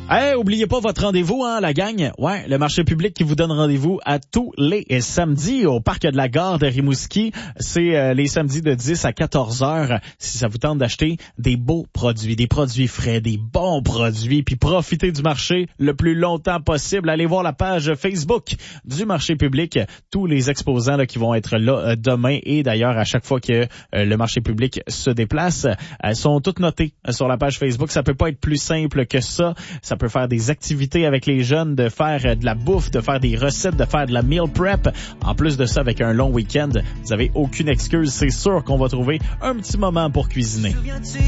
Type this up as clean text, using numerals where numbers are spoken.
Hey, oubliez pas votre rendez-vous, la gang. Ouais, le marché public qui vous donne rendez-vous à tous les samedis au parc de la gare de Rimouski. C'est les samedis de 10 à 14 heures. Si ça vous tente d'acheter des beaux produits, des produits frais, des bons produits, puis profiter du marché le plus longtemps possible, allez voir la page Facebook du marché public. Tous les exposants là, qui vont être là demain et d'ailleurs à chaque fois que le marché public se déplace, elles sont toutes notées sur la page Facebook. Ça peut pas être plus simple que ça. Ça peut faire des activités avec les jeunes, de faire de la bouffe, de faire des recettes, de faire de la meal prep. En plus de ça, avec un long week-end, vous avez aucune excuse. C'est sûr qu'on va trouver un petit moment pour cuisiner.